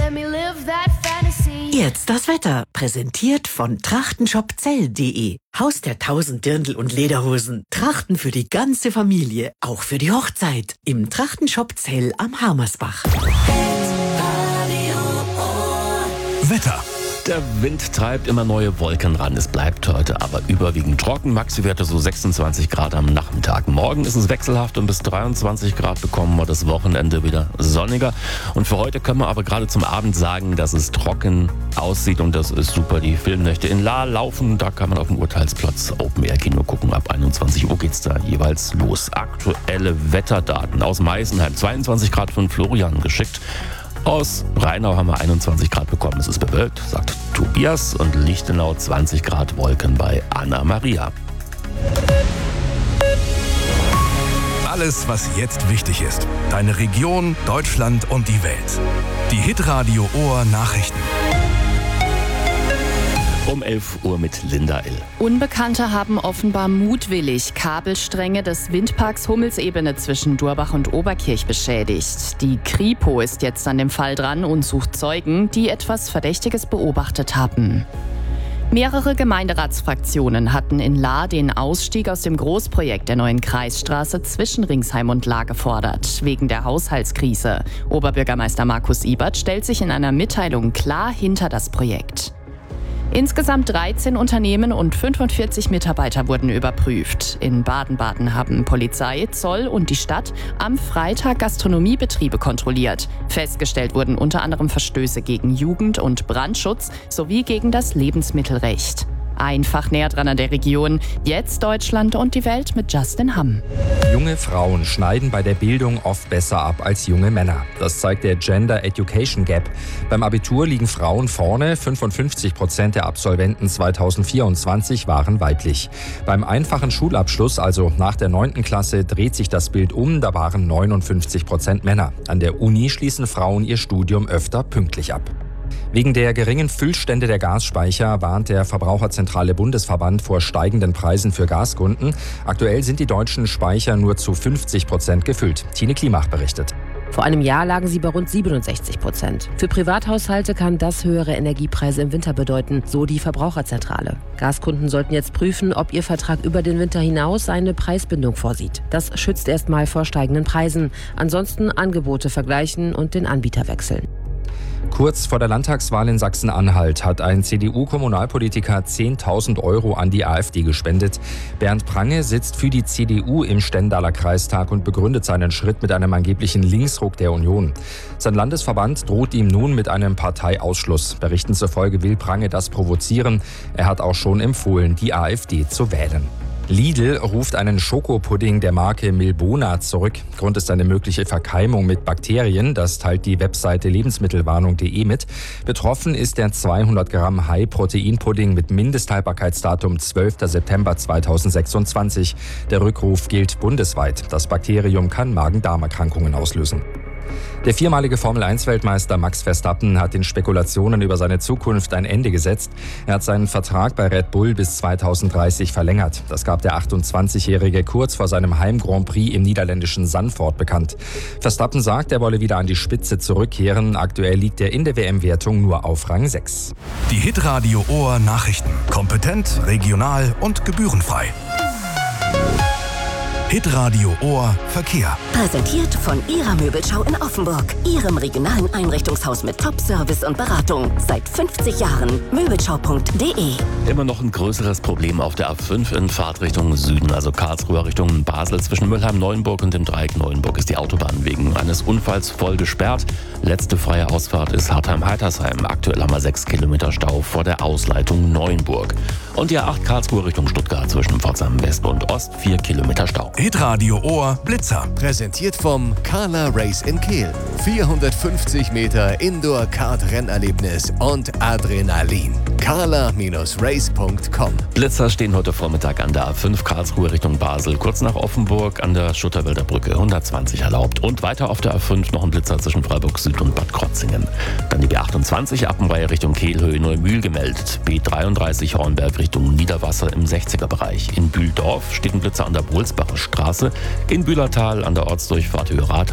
let me live that fantasy. Jetzt das Wetter, präsentiert von trachtenshopzell.de. Haus der 1000 Dirndl und Lederhosen. Trachten für die ganze Familie, auch für die Hochzeit. Im Trachtenshop Zell am Harmersbach. Wetter. Der Wind treibt immer neue Wolken ran. Es bleibt heute aber überwiegend trocken. Maxi-Werte so 26 Grad am Nachmittag. Morgen ist es wechselhaft und bis 23 Grad bekommen wir das Wochenende wieder sonniger. Und für heute können wir aber gerade zum Abend sagen, dass es trocken aussieht und das ist super. Die Filmnächte in Lahr laufen. Da kann man auf dem Urteilsplatz Open-Air-Kino gucken. Ab 21 Uhr geht's da jeweils los. Aktuelle Wetterdaten aus Meisenheim. 22 Grad von Florian geschickt. Aus Rheinau haben wir 21 Grad bekommen. Es ist bewölkt, sagt Tobias. Und Lichtenau 20 Grad Wolken bei Anna-Maria. Alles, was jetzt wichtig ist. Deine Region, Deutschland und die Welt. Die Hitradio Ohr Nachrichten. Um 11 Uhr mit Linda Ill. Unbekannte haben offenbar mutwillig Kabelstränge des Windparks Hummelsebene zwischen Durbach und Oberkirch beschädigt. Die Kripo ist jetzt an dem Fall dran und sucht Zeugen, die etwas Verdächtiges beobachtet haben. Mehrere Gemeinderatsfraktionen hatten in Lahr den Ausstieg aus dem Großprojekt der neuen Kreisstraße zwischen Ringsheim und Lahr gefordert, wegen der Haushaltskrise. Oberbürgermeister Markus Ibert stellt sich in einer Mitteilung klar hinter das Projekt. Insgesamt 13 Unternehmen und 45 Mitarbeiter wurden überprüft. In Baden-Baden haben Polizei, Zoll und die Stadt am Freitag Gastronomiebetriebe kontrolliert. Festgestellt wurden unter anderem Verstöße gegen Jugend- und Brandschutz sowie gegen das Lebensmittelrecht. Einfach näher dran an der Region. Jetzt Deutschland und die Welt mit Justin Hamm. Junge Frauen schneiden bei der Bildung oft besser ab als junge Männer. Das zeigt der Gender Education Gap. Beim Abitur liegen Frauen vorne. 55% der Absolventen 2024 waren weiblich. Beim einfachen Schulabschluss, also nach der 9. Klasse, dreht sich das Bild um. Da waren 59% Männer. An der Uni schließen Frauen ihr Studium öfter pünktlich ab. Wegen der geringen Füllstände der Gasspeicher warnt der Verbraucherzentrale Bundesverband vor steigenden Preisen für Gaskunden. Aktuell sind die deutschen Speicher nur zu 50% gefüllt. Tine Klimach berichtet. Vor einem Jahr lagen sie bei rund 67%. Für Privathaushalte kann das höhere Energiepreise im Winter bedeuten, so die Verbraucherzentrale. Gaskunden sollten jetzt prüfen, ob ihr Vertrag über den Winter hinaus eine Preisbindung vorsieht. Das schützt erstmal vor steigenden Preisen. Ansonsten Angebote vergleichen und den Anbieter wechseln. Kurz vor der Landtagswahl in Sachsen-Anhalt hat ein CDU-Kommunalpolitiker 10.000 Euro an die AfD gespendet. Bernd Prange sitzt für die CDU im Stendaler Kreistag und begründet seinen Schritt mit einem angeblichen Linksruck der Union. Sein Landesverband droht ihm nun mit einem Parteiausschluss. Berichten zufolge will Prange das provozieren. Er hat auch schon empfohlen, die AfD zu wählen. Lidl ruft einen Schokopudding der Marke Milbona zurück. Grund ist eine mögliche Verkeimung mit Bakterien. Das teilt die Webseite lebensmittelwarnung.de mit. Betroffen ist der 200 Gramm High-Protein-Pudding mit Mindesthaltbarkeitsdatum 12. September 2026. Der Rückruf gilt bundesweit. Das Bakterium kann Magen-Darm-Erkrankungen auslösen. Der viermalige Formel-1-Weltmeister Max Verstappen hat den Spekulationen über seine Zukunft ein Ende gesetzt. Er hat seinen Vertrag bei Red Bull bis 2030 verlängert. Das gab der 28-Jährige kurz vor seinem Heim-Grand Prix im niederländischen Zandvoort bekannt. Verstappen sagt, er wolle wieder an die Spitze zurückkehren. Aktuell liegt er in der WM-Wertung nur auf Rang 6. Die Hitradio Ohr Nachrichten. Kompetent, regional und gebührenfrei. Hitradio Ohr Verkehr. Präsentiert von Ihrer Möbelschau in Offenburg. Ihrem regionalen Einrichtungshaus mit Top-Service und Beratung. Seit 50 Jahren. Möbelschau.de. Immer noch ein größeres Problem auf der A5 in Fahrtrichtung Süden, also Karlsruhe Richtung Basel. Zwischen Mülheim-Neuenburg und dem Dreieck Neuenburg ist die Autobahn wegen eines Unfalls voll gesperrt. Letzte freie Ausfahrt ist Hartheim-Heitersheim. Aktuell haben wir 6 Kilometer Stau vor der Ausleitung Neuenburg. Und die A8 Karlsruhe Richtung Stuttgart zwischen Pforzheim West und Ost 4 Kilometer Stau. Hitradio Ohr Blitzer. Präsentiert vom Carla Race in Kehl. 450 Meter Indoor-Kart-Rennerlebnis und Adrenalin. carla-race.com. Blitzer stehen heute Vormittag an der A5 Karlsruhe Richtung Basel, kurz nach Offenburg an der Schutterwälder Brücke, 120 erlaubt. Und weiter auf der A5 noch ein Blitzer zwischen Freiburg Süd und Bad Krotzingen. Dann die B28 Appenweier Richtung Kehlhöhe Neumühl gemeldet. B33 Hornberg Richtung Niederwasser im 60er-Bereich. In Bühldorf steht ein Blitzer an der Bolsbacher Straße. In Bühlertal an der Ortsdurchfahrt Höhe